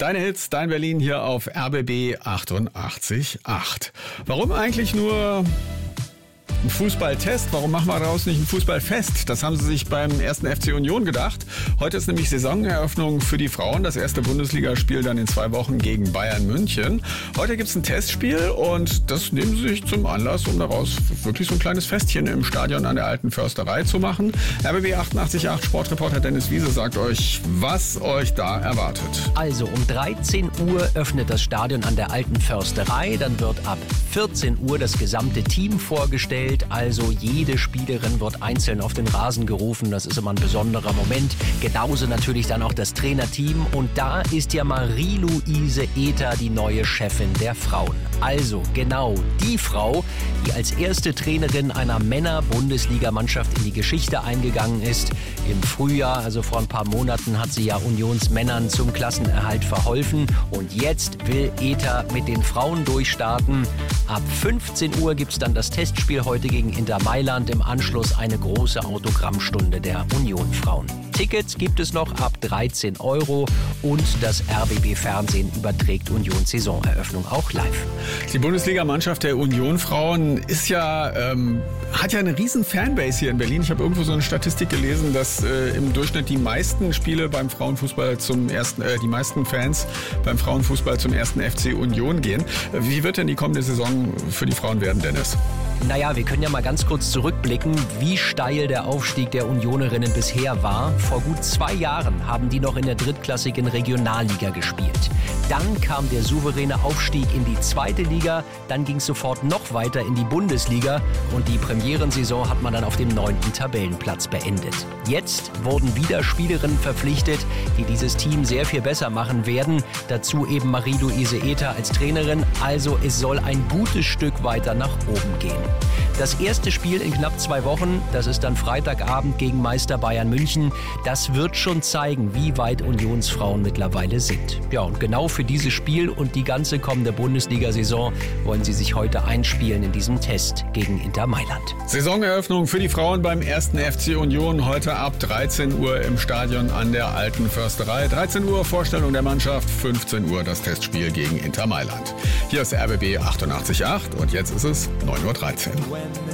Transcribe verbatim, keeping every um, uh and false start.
Deine Hits, dein Berlin hier auf R B B achtundachtzig Komma acht. Warum eigentlich nur ein Fußballtest? Warum machen wir daraus nicht ein Fußballfest? Das haben sie sich beim ersten F C Union gedacht. Heute ist nämlich Saisoneröffnung für die Frauen. Das erste Bundesligaspiel dann in zwei Wochen gegen Bayern München. Heute gibt es ein Testspiel und das nehmen sie sich zum Anlass, um daraus wirklich so ein kleines Festchen im Stadion an der Alten Försterei zu machen. R B B achtundachtzig Komma acht Sportreporter Dennis Wiese sagt euch, was euch da erwartet. Also um dreizehn Uhr öffnet das Stadion an der Alten Försterei. Dann wird ab vierzehn Uhr das gesamte Team vorgestellt. Also jede Spielerin wird einzeln auf den Rasen gerufen. Das ist immer ein besonderer Moment. Genauso natürlich dann auch das Trainerteam. Und da ist ja Marie-Louise Ether die neue Chefin der Frauen. Also genau die Frau, die als erste Trainerin einer Männer-Bundesligamannschaft in die Geschichte eingegangen ist. Im Frühjahr, also vor ein paar Monaten, hat sie ja Unionsmännern zum Klassenerhalt verholfen. Und jetzt will Ether mit den Frauen durchstarten. Ab fünfzehn Uhr gibt es dann das Testspiel heute gegen Inter Mailand. Im Anschluss eine große Autogrammstunde der Union-Frauen. Tickets gibt es noch ab dreizehn Euro und das R B B-Fernsehen überträgt Unions Saisoneröffnung auch live. Die Bundesligamannschaft der Union-Frauen ist ja, ähm, hat ja eine riesen Fanbase hier in Berlin. Ich habe irgendwo so eine Statistik gelesen, dass äh, im Durchschnitt die meisten Spiele beim Frauenfußball zum ersten, äh, die meisten Fans beim Frauenfußball zum ersten F C Union gehen. Wie wird denn die kommende Saison für die Frauen werden, Dennis? Naja, wir können ja mal ganz kurz zurückblicken, wie steil der Aufstieg der Unionerinnen bisher war. Vor gut zwei Jahren haben die noch in der drittklassigen Regionalliga gespielt. Dann kam der souveräne Aufstieg in die zweite Liga, dann ging es sofort noch weiter in die Bundesliga und die Premierensaison hat man dann auf dem neunten Tabellenplatz beendet. Jetzt wurden wieder Spielerinnen verpflichtet, die dieses Team sehr viel besser machen werden. Dazu eben Marie-Louise Ether als Trainerin, also es soll ein gutes Stück weiter nach oben gehen. Das erste Spiel in knapp zwei Wochen, das ist dann Freitagabend gegen Meister Bayern München. Das wird schon zeigen, wie weit Unionsfrauen mittlerweile sind. Ja, und genau für dieses Spiel und die ganze kommende Bundesliga-Saison wollen sie sich heute einspielen in diesem Test gegen Inter Mailand. Saisoneröffnung für die Frauen beim ersten F C Union heute ab dreizehn Uhr im Stadion an der Alten Försterei. dreizehn Uhr Vorstellung der Mannschaft, fünfzehn Uhr das Testspiel gegen Inter Mailand. Hier ist R B B achtundachtzig Komma acht und jetzt ist es neun Uhr dreizehn.